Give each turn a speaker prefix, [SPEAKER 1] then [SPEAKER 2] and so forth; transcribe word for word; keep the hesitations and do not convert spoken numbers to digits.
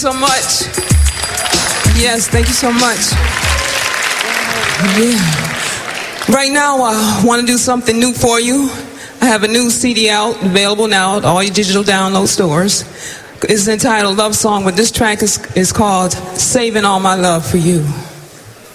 [SPEAKER 1] So much. Yes, thank you so much. Yeah. Right now, I want to do something new for you. I have a new C D out, available now at all your digital download stores. It's entitled Love Song, but this track is, is called Saving All My Love for You.